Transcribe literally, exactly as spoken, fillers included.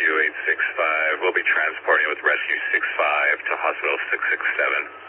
Rescue eight six five. We'll be transporting with Rescue six five to Hospital six six seven.